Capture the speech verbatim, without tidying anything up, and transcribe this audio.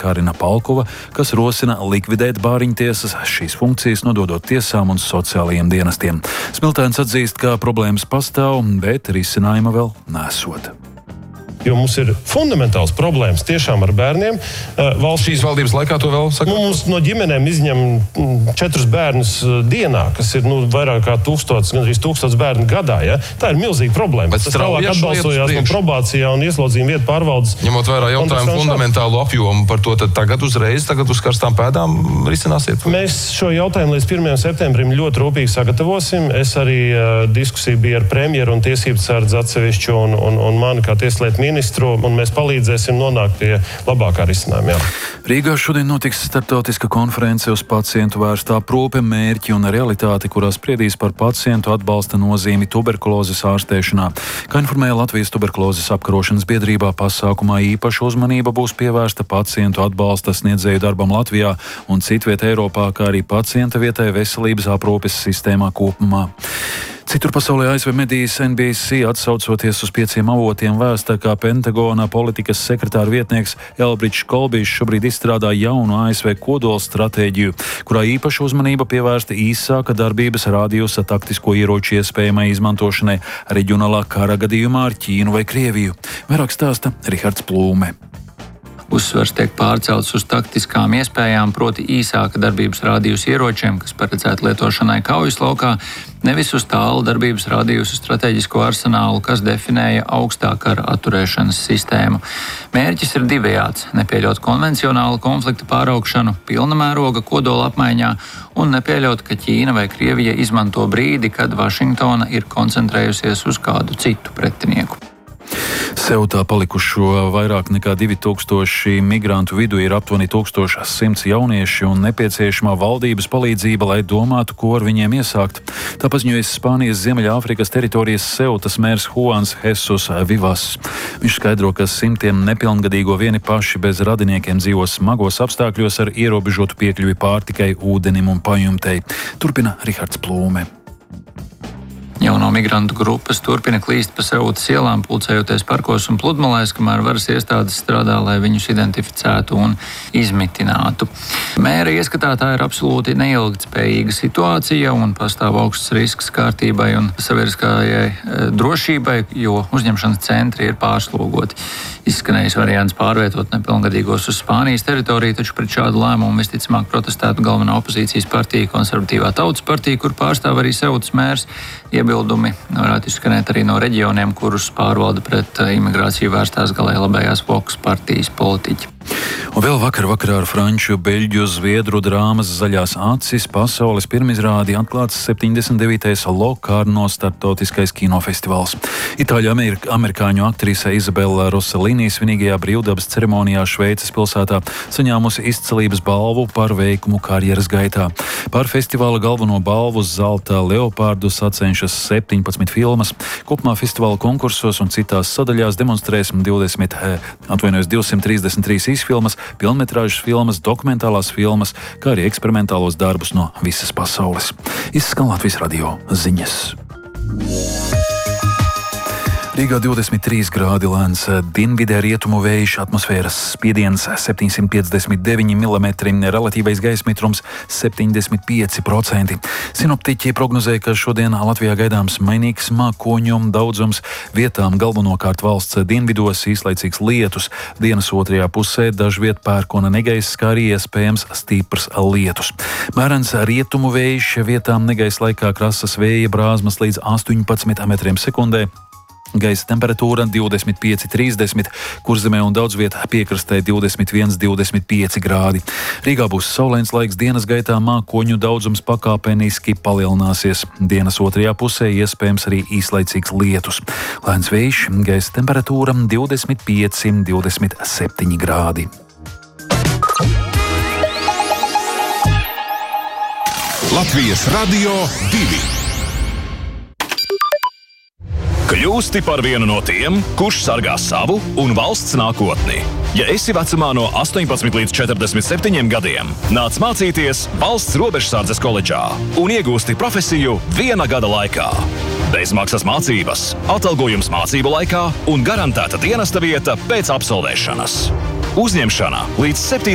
Karina Palkova, kas rosina likvidēt bāriņtiesas, šīs funkcijas nododot tiesām un sociālajiem dienestiem. Smiltēns atzīst, ka problēmas pastāv, bet risinājuma vēl nesot. Jo mums ir fundamentāls problēmas tiešām ar bērniem. Valsts šīs valdības laikā to vēl saka? Mums no ģimenēm izņem četrus bērnus dienā, kas ir nu, vairāk kā tūkstots, gandrīz tūkstots bērnu gadā. Ja? Tā ir milzīga problēma. Tas tālāk atbalsojās no probācijā un ieslodzījuma vietu pārvaldes. Ņemot vērā jautājumu fundamentālu apjomu par to, tad tagad uzreiz, tagad uz karstām pēdām risināsiet? Mēs šo jautājumu līdz pirmajam septembrim ļoti rūpīgi sagatavosim. Es arī uh, diskusiju biju ar premjeru un tiesību sardzi atsevišķu un, un, un mani kā tieslietu ministru. Ministru, un mēs palīdzēsim nonākt pie labākā risinājuma. Jā. Rīgā šodien notiks starptautiska konference uz pacientu vērstā aprūpe, mērķi un realitāti, kurā spriedīs par pacientu atbalsta nozīmi tuberkulozes ārstēšanā. Kā informēja Latvijas tuberkulozes apkarošanas biedrībā, pasākumā īpaša uzmanība būs pievērsta pacientu atbalsta sniedzēju darbam Latvijā un citviet Eiropā, kā arī pacienta vietai veselības aprūpes sistēmā kopumā. Citur pasaulē A S V medijas N B C atsaucoties uz pieciem avotiem vēsta, ka Pentagona politikas sekretāra vietnieks Elbričs Kolbijs šobrīd izstrādā jaunu A S V kodola stratēģiju, kurā īpaša uzmanība pievērsta īsāka darbības rādījusa taktisko ieroču iespējamai izmantošanai reģionālā kara gadījumā ar Ķīnu vai Krieviju. Vairāk stāsta Rihards Plūme. Uzsvars tiek pārcelts uz taktiskām iespējām, proti īsāka darbības rādījusa ieročiem, kas paredzēta lietošanai kaujas laukā, nevis uz tālu darbības rādījusa strateģisko arsenālu, kas definēja augstāka kara atturēšanas sistēmu. Mērķis ir divējāds – nepieļaut konvencionālu konflikta pāraugšanu, pilna mēroga kodola apmaiņā un nepieļaut, ka Ķīna vai Krievija izmanto brīdi, kad Vašingtona ir koncentrējusies uz kādu citu pretinieku. Seutā palikušo vairāk nekā divi tūkstoši migrantu vidū ir aptuveni tūkstoš simts jaunieši un nepieciešamā valdības palīdzība, lai domātu, ko ar viņiem iesākt. Tā paziņoja Spānijas Ziemeļāfrikas teritorijas Seutas mērs Juans Jesus Vivas. Viņš skaidro, ka simtiem nepilngadīgo vieni paši bez radiniekiem dzīvo smagos apstākļos ar ierobežotu piekļuvi pārtikai, ūdenim un pajumtei. Turpina Rihards Plūme. Jauno migrantu grupas turpina klīst pa Seutas ielām, pulcējoties parkos un pludmalēs, kamēr varas iestādes strādā, lai viņus identificētu un izmitinātu. Mēra ieskatā tā ir absolūti neilgtspējīga situācija un pastāv augsts risks kārtībai un sabiedriskajai drošībai, jo uzņemšanas centri ir pārslogoti. Izskanējis variants pārvietot nepilngadīgos uz Spānijas teritoriju, taču pret šādu lēmumu visticamāk protestētu galvenā opozīcijas partija Konservatīvā tautas partija, kur pārstāv arī Seutas mērs. Iebildumi varētu izskanēt arī no reģioniem, kurus pārvalda pret imigrāciju vērstās galēji labējās Vox partijas politiķi. Un vēl vakar vakarā ar franču, beļģu, zviedru drāmas Zaļās acis pasaules pirmizrādi atklāts septiņdesmit devītais Locarno starptautiskais kinofestivāls. Itāļu amerikāņu aktrise Izabela Rossellini svinīgajā brīvdabas ceremonijā Šveices pilsētā saņēmusi izcilības balvu par veikumu karjeras gaitā. Par festivāla galveno balvu Zelta leopārdu sacenšas septiņpadsmit filmas. Kopumā festivāla konkursos un citās sadaļās demonstrēsim divdesmit, atvainojos, divsimt trīsdesmit trīs īsfilmas, pilnmetrāžas filmas, dokumentālās filmas, kā arī eksperimentālos darbus no visas pasaules. Izskan Latvijas radio ziņas. Rīgā divdesmit trīs grādi lēns dienvidē rietumu vējš, atmosfēras spiediens septiņsimt piecdesmit deviņi milimetri, relatīvais gaisa mitrums septiņdesmit pieci procenti. Sinoptiķi prognozē, ka šodien Latvijā gaidāms mainīgs mākoņu daudzums, vietām galvenokārt valsts dienvidos īslaicīgs lietus, dienas otrajā pusē dažviet pērkona negaiss, kā arī iespējams stiprs lietus. Mērens rietumu vējš, vietām negaisa laikā krasas vēja brāzmas līdz astoņpadsmit metriem sekundē. Gaisa temperatūra divdesmit pieci trīsdesmit, Kurzemē un daudz vietā piekrastē divdesmit viens divdesmit pieci grādi. Rīgā būs saulains laiks, dienas gaitā mākoņu daudzums pakāpeniski palielināsies. Dienas otrajā pusē iespējams arī īslaicīgs lietus. Lēns vējš, gaisa temperatūra divdesmit pieci divdesmit septiņi grādi. Latvijas radio divi. Kļūsti par vienu no tiem, kurš sargā savu un valsts nākotni. Ja esi vecumā no astoņpadsmit līdz četrdesmit septiņiem gadiem, nāc mācīties Valsts robežsardzes koledžā un iegūsti profesiju viena gada laikā. Bezmaksas mācības, atalgojums mācību laikā un garantēta dienesta vieta pēc absolvēšanas. Uzņemšana līdz septītajam